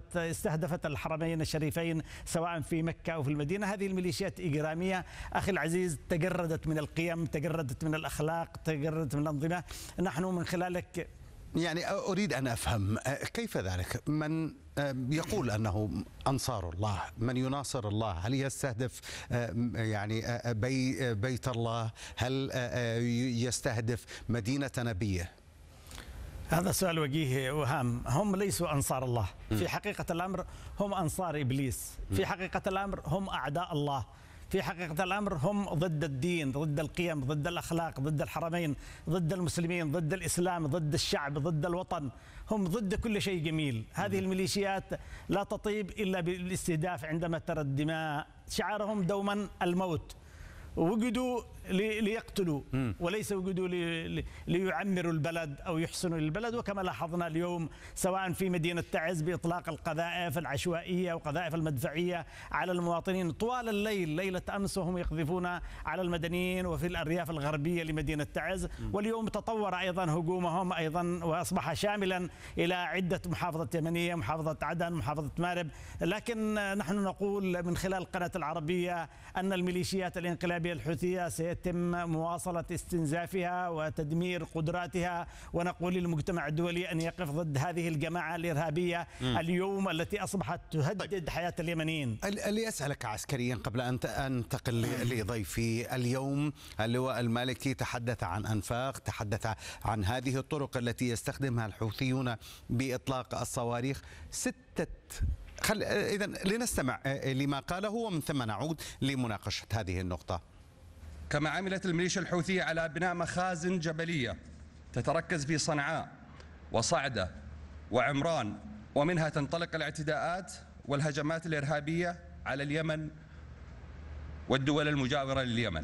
استهدفت الحرمين الشريفين سواء في مكة أو في المدينة. هذه الميليشيات إجرامية أخي العزيز، تجردت من القيم، تجردت من الأخلاق، تجردت من الأنظمة. نحن من خلالك يعني أريد أن أفهم كيف ذلك؟ من يقول أنه أنصار الله، من يناصر الله، هل يستهدف يعني بيت الله؟ هل يستهدف مدينة نبيه؟ هذا سؤال وجيه وهام. هم ليسوا أنصار الله، في حقيقة الأمر هم أنصار إبليس، في حقيقة الأمر هم أعداء الله، في حقيقة الأمر هم ضد الدين، ضد القيم، ضد الأخلاق، ضد الحرمين، ضد المسلمين، ضد الإسلام، ضد الشعب، ضد الوطن، هم ضد كل شيء جميل. هذه الميليشيات لا تطيب إلا بالاستهداف عندما ترى الدماء. شعارهم دوما الموت. وجدوا ليقتلوا وليس وجدوا ليعمروا البلد أو يحسنوا البلد. وكما لاحظنا اليوم سواء في مدينة تعز بإطلاق القذائف العشوائية وقذائف المدفعية على المواطنين طوال الليل، ليلة أمس وهم يقذفون على المدنيين وفي الأرياف الغربية لمدينة تعز. واليوم تطور أيضا هجومهم أيضا وأصبح شاملا إلى عدة محافظة يمنية، محافظة عدن، محافظة مارب. لكن نحن نقول من خلال القناة العربية أن الميليشيات الانقلابية الحوثية سيتم مواصلة استنزافها وتدمير قدراتها، ونقول للمجتمع الدولي أن يقف ضد هذه الجماعة الإرهابية اليوم التي أصبحت تهدد حياة اليمنيين. اللي أسألك عسكريا قبل أن أنتقل لضيفي اليوم، اللواء المالكي تحدث عن أنفاق، تحدث عن هذه الطرق التي يستخدمها الحوثيون بإطلاق الصواريخ. إذا لنستمع لما قاله ومن ثم نعود لمناقشة هذه النقطة. كما عملت الميليشيا الحوثية على بناء مخازن جبلية تتركز في صنعاء وصعدة وعمران، ومنها تنطلق الاعتداءات والهجمات الإرهابية على اليمن والدول المجاورة لليمن.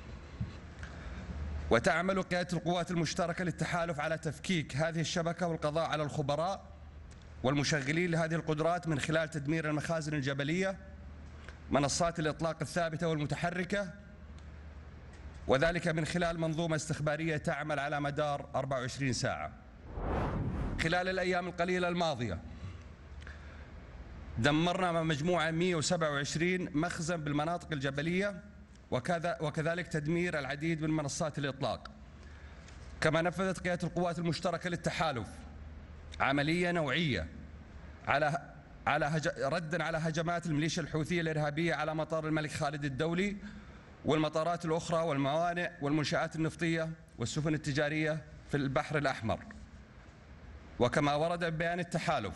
وتعمل قيادة القوات المشتركة للتحالف على تفكيك هذه الشبكة والقضاء على الخبراء والمشغلين لهذه القدرات من خلال تدمير المخازن الجبلية، منصات الإطلاق الثابتة والمتحركة، وذلك من خلال منظومة استخبارية تعمل على مدار 24 ساعة. خلال الأيام القليلة الماضية دمرنا مجموعة 127 مخزن بالمناطق الجبلية، وكذلك تدمير العديد من منصات الإطلاق. كما نفذت قيادة القوات المشتركة للتحالف عملية نوعية ردا على هجمات الميليشيا الحوثية الإرهابية على مطار الملك خالد الدولي والمطارات الأخرى والموانئ والمنشآت النفطية والسفن التجارية في البحر الأحمر. وكما ورد ببيان التحالف،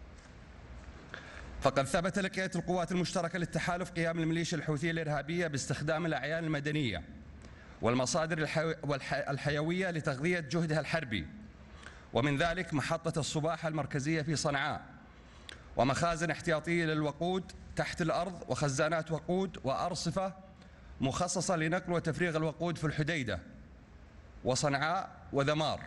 فقد ثبت لقيادة القوات المشتركة للتحالف قيام الميليشيا الحوثية الإرهابية باستخدام الأعيان المدنية والمصادر الحيوية لتغذية جهدها الحربي، ومن ذلك محطة الصباحة المركزية في صنعاء، ومخازن احتياطية للوقود تحت الأرض، وخزانات وقود وأرصفة مخصصة لنقل وتفريغ الوقود في الحديدة وصنعاء وذمار.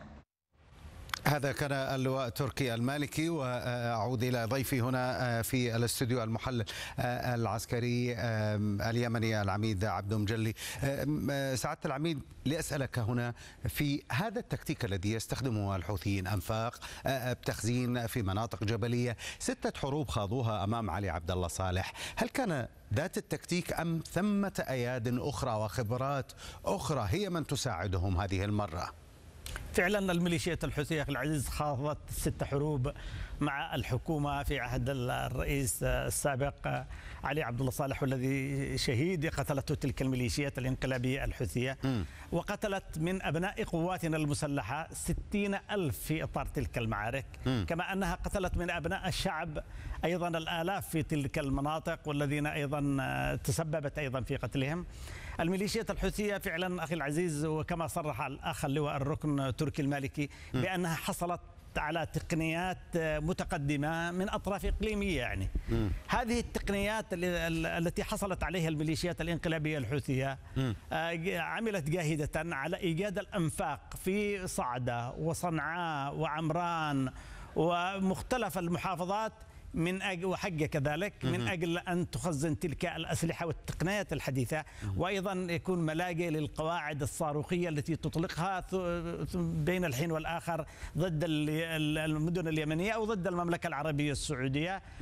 هذا كان اللواء تركي المالكي. وأعود إلى ضيفي هنا في الاستوديو المحلل العسكري اليمني العميد عبد مجلي. سعادة العميد، لأسألك هنا في هذا التكتيك الذي يستخدمه الحوثيين، أنفاق، تخزين في مناطق جبلية، 6 حروب خاضوها أمام علي عبد الله صالح، هل كان ذات التكتيك أم ثمة أياد أخرى وخبرات أخرى هي من تساعدهم هذه المرة؟ فعلا الميليشيات الحوثية العزيز خاضت 6 حروب مع الحكومة في عهد الرئيس السابق علي عبد الله صالح، والذي شهيد قتلته تلك الميليشيات الانقلابية الحوثية، وقتلت من أبناء قواتنا المسلحة 60,000 في إطار تلك المعارك، كما أنها قتلت من أبناء الشعب أيضا الآلاف في تلك المناطق، والذين أيضا تسببت أيضا في قتلهم. الميليشيات الحوثية فعلا أخي العزيز، وكما صرح الأخ اللواء الركن تركي المالكي بأنها حصلت على تقنيات متقدمة من أطراف إقليمية. يعني هذه التقنيات التي حصلت عليها الميليشيات الانقلابية الحوثية عملت جاهدة على إيجاد الأنفاق في صعدة وصنعاء وعمران ومختلف المحافظات من أجل وحقه كذلك من أجل أن تخزن تلك الأسلحة والتقنيات الحديثة، وأيضا يكون ملاجئ للقواعد الصاروخية التي تطلقها بين الحين والآخر ضد المدن اليمنية أو ضد المملكة العربية السعودية.